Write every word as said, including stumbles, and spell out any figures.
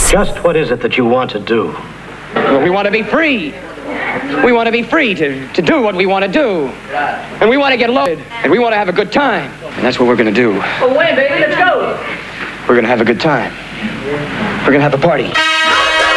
Just what is it that you want to do? Well, we want to be free. We want to be free to, to do what we want to do. And we want to get loaded. And we want to have a good time. And that's what we're going to do. Well, wait, baby, let's go. We're going to have a good time. We're going to have a party.